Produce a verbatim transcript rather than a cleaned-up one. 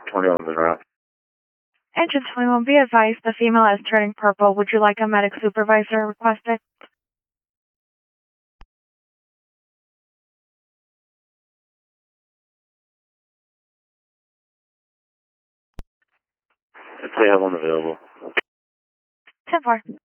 twenty-one Monroe. Engine twenty-one, be advised the female is turning purple. Would you like a medic supervisor requested? I'd say I have one available. ten four.